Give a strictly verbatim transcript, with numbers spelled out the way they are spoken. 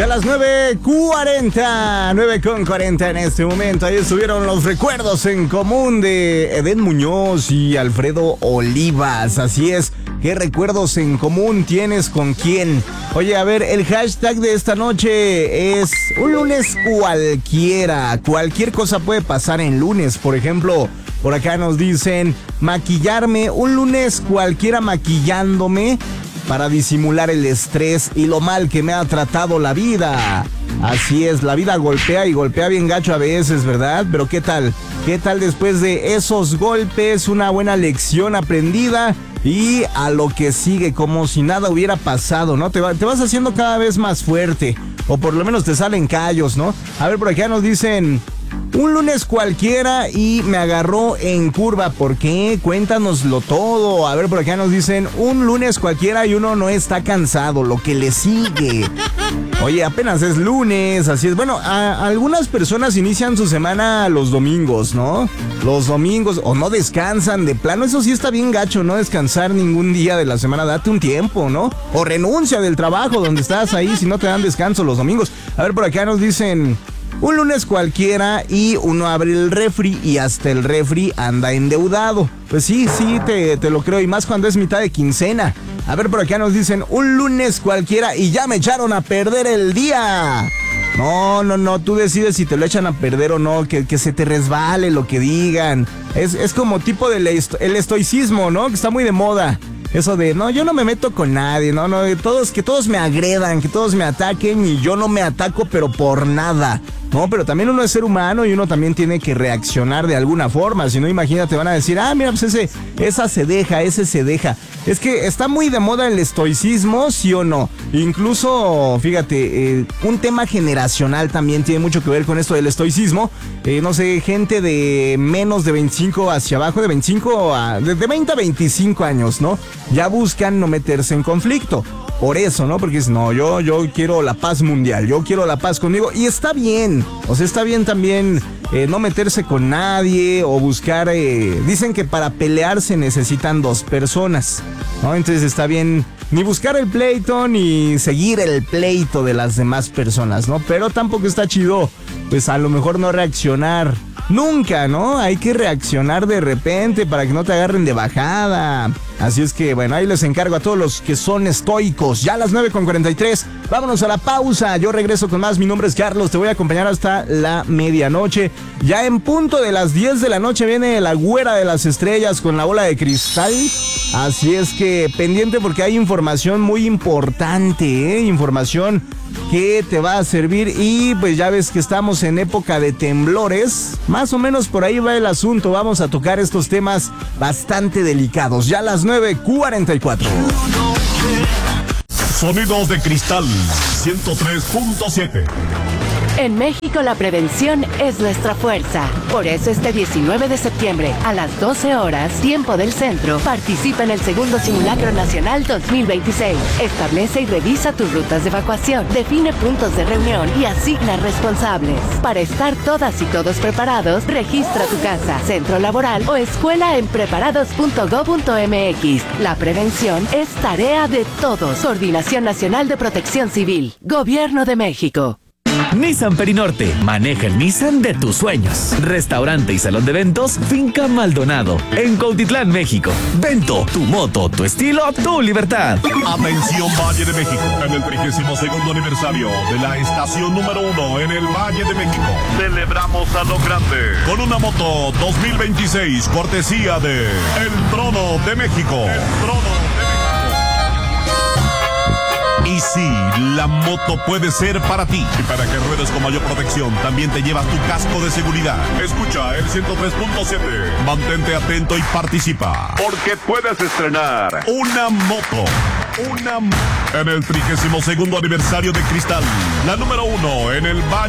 Ya las nueve cuarenta, nueve con cuarenta en este momento. Ahí estuvieron los recuerdos en común de Edén Muñoz y Alfredo Olivas. Así es, ¿qué recuerdos en común tienes con quién? Oye, a ver, el hashtag de esta noche es un lunes cualquiera. Cualquier cosa puede pasar en lunes. Por ejemplo, por acá nos dicen maquillarme, un lunes cualquiera maquillándome para disimular el estrés y lo mal que me ha tratado la vida. Así es, la vida golpea y golpea bien gacho a veces, ¿verdad? Pero ¿qué tal? ¿Qué tal después de esos golpes? Una buena lección aprendida y a lo que sigue, como si nada hubiera pasado, ¿no? Te, va, te vas haciendo cada vez más fuerte, o por lo menos te salen callos, ¿no? A ver, por acá nos dicen un lunes cualquiera y me agarró en curva. ¿Por qué? Cuéntanoslo todo. A ver, por acá nos dicen un lunes cualquiera y uno no está cansado, lo que le sigue. Oye, apenas es lunes, así es. Bueno, a, algunas personas inician su semana los domingos, ¿no? Los domingos, o no descansan de plano. Eso sí está bien gacho, no descansar ningún día de la semana. Date un tiempo, ¿no? O renuncia del trabajo donde estás ahí si no te dan descanso los domingos. A ver, por acá nos dicen un lunes cualquiera y uno abre el refri y hasta el refri anda endeudado. Pues sí, sí, te, te lo creo, y más cuando es mitad de quincena. A ver, por acá nos dicen un lunes cualquiera y ya me echaron a perder el día. No, no, no, tú decides si te lo echan a perder o no, que, que se te resbale lo que digan. Es, es como tipo del esto, el estoicismo, ¿no? Que está muy de moda. Eso de, no, yo no me meto con nadie, no, no, todos, que todos me agredan, que todos me ataquen y yo no me ataco, pero por nada. No, pero también uno es ser humano y uno también tiene que reaccionar de alguna forma. Si no, imagínate, van a decir, ah, mira, pues ese, esa se deja, ese se deja. Es que está muy de moda el estoicismo, ¿sí o no? Incluso, fíjate, eh, un tema generacional también tiene mucho que ver con esto del estoicismo. Eh, no sé, gente de menos de veinticinco hacia abajo, de veinticinco a, de, de veinte a veinticinco años, ¿no? Ya buscan no meterse en conflicto. Por eso, ¿no? Porque es, no, yo, yo quiero la paz mundial, yo quiero la paz conmigo. Y está bien, o sea, está bien también eh, no meterse con nadie o buscar... Eh, dicen que para pelear se necesitan dos personas, ¿no? Entonces está bien ni buscar el pleito ni seguir el pleito de las demás personas, ¿no? Pero tampoco está chido, pues a lo mejor no reaccionar nunca, ¿no? Hay que reaccionar de repente para que no te agarren de bajada. Así es que, bueno, ahí les encargo a todos los que son estoicos. Ya a las nueve con cuarenta y tres, vámonos a la pausa. Yo regreso con más. Mi nombre es Carlos, te voy a acompañar hasta la medianoche. Ya en punto de las diez de la noche viene la güera de las estrellas con la bola de cristal. Así es que pendiente porque hay información muy importante, ¿eh? Información que te va a servir y pues ya ves que estamos en época de temblores. Más o menos por ahí va el asunto. Vamos a tocar estos temas bastante delicados. Ya a las nueve cuarenta y cuatro. Sonidos de Cristal ciento tres punto siete. En México la prevención es nuestra fuerza. Por eso este diecinueve de septiembre a las doce horas, tiempo del centro, participa en el segundo Simulacro Nacional dos mil veintiséis. Establece y revisa tus rutas de evacuación, define puntos de reunión y asigna responsables. Para estar todas y todos preparados, registra tu casa, centro laboral o escuela en preparados punto gob punto mx. La prevención es tarea de todos. Coordinación Nacional de Protección Civil. Gobierno de México. Nissan Perinorte, maneja el Nissan de tus sueños. Restaurante y salón de eventos, Finca Maldonado, en Cuautitlán, México. Vento, tu moto, tu estilo, tu libertad. Atención Valle de México, en el trigésimo segundo aniversario de la estación número uno en el Valle de México. Celebramos a lo grande con una moto dos mil veintiséis, cortesía de El Trono de México. El Trono de México. Y sí, la moto puede ser para ti. Y para que ruedes con mayor protección, también te llevas tu casco de seguridad. Escucha el ciento tres punto siete. Mantente atento y participa, porque puedes estrenar una moto. Una moto. En el trigésimo segundo aniversario de Cristal, la número uno en el Valle.